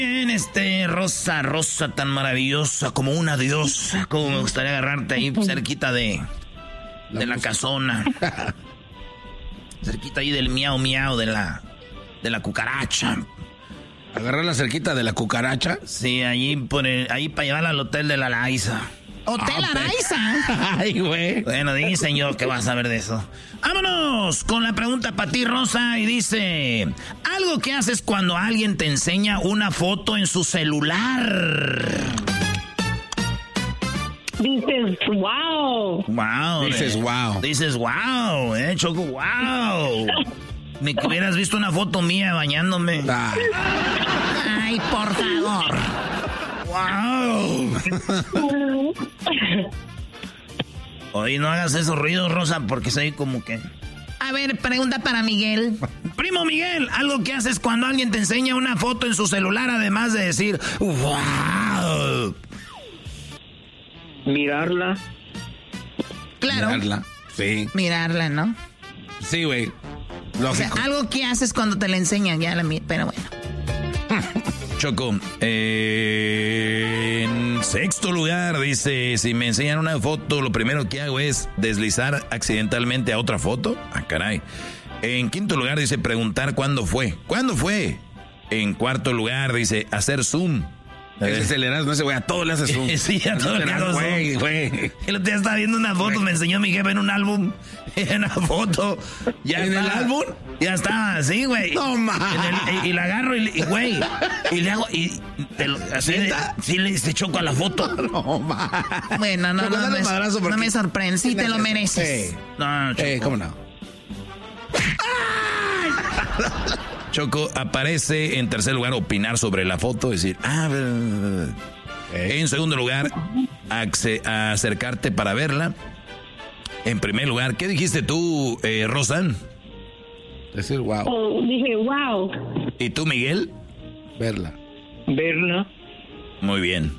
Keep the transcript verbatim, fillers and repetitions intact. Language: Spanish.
Bien, este, Rosa, Rosa tan maravillosa, como una diosa. Como me gustaría agarrarte ahí cerquita de, de la casona. Cerquita ahí del miau miau de la, de la cucaracha. ¿Agarrarla cerquita de la cucaracha? Sí, allí, por el, ahí para llevarla al hotel de la Araiza. ¿Hotel Araiza? Ay, güey. Bueno, dicen yo que vas a saber de eso. Vámonos con la pregunta para ti, Rosa. Y dice, algo que haces cuando alguien te enseña una foto en su celular. Dices, wow. Wow. Dices, eh. wow. Dices, wow, eh, Choco, wow. Ni que hubieras visto una foto mía bañándome. Ah. Ay, por favor. Wow. Oye, no hagas esos ruidos, Rosa, porque soy como que... A ver, pregunta para Miguel. Primo Miguel, algo que haces cuando alguien te enseña una foto en su celular, además de decir, wow. Mirarla. Claro. Mirarla. Sí. Mirarla, ¿no? Sí, güey. O sea, Lógico. algo que haces cuando te la enseñan, ya la mi- pero bueno. Choco, eh, en sexto lugar dice, si me enseñan una foto, lo primero que hago es deslizar accidentalmente a otra foto. Ah, caray. En quinto lugar dice, preguntar cuándo fue. ¿Cuándo fue? En cuarto lugar dice, hacer zoom. Ese es el Erasmo, ese güey, a todo le hace zoom. Sí, a todo le hago zoom. Güey, güey. El otro día estaba viendo una foto, me enseñó mi jefe en un álbum, en una foto. Ya ¿En estaba, el álbum? Ya estaba así, güey. No, ma. En el- y, y la agarro y, y, güey, y le hago, y te lo- así, de, sí le se choco a la foto. No, ma. Bueno, no, Pero no, dale me, madrazo no porque- me sorprende. Sí, te lo mereces. Eh, No, Choco. eh, ¿cómo no? Choco, aparece en tercer lugar opinar sobre la foto, decir, ah, en segundo lugar, acce- acercarte para verla. En primer lugar, ¿qué dijiste tú, eh, Rosan? Decir wow. Oh, dije, wow. ¿Y tú, Miguel? Verla. Verla. Muy bien.